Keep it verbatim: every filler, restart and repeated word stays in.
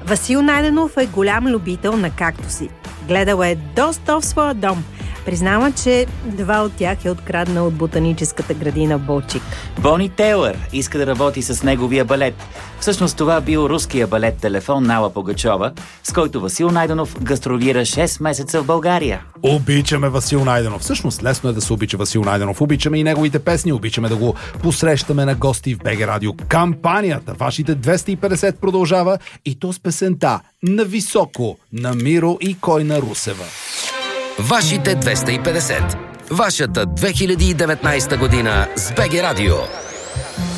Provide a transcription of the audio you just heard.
Васил Найденов е голям любител на кактуси. Гледал е доста в своя дом. Признава, че два от тях е откраднал от ботаническата градина Болчик. Бони Тейлър иска да работи с неговия балет. Всъщност това бил руския балет Телефон на Алла Пугачова, с който Васил Найденов гастролира шест месеца в България. Обичаме Васил Найденов. Всъщност лесно е да се обича Васил Найденов. Обичаме и неговите песни. Обичаме да го посрещаме на гости в БГ Радио. Кампанията Вашите двеста и петдесет продължава и то с песента "На високо" на Миро и Койна Русева. Вашите двеста и петдесет. Вашата две хиляди и деветнадесета година с БГ Радио.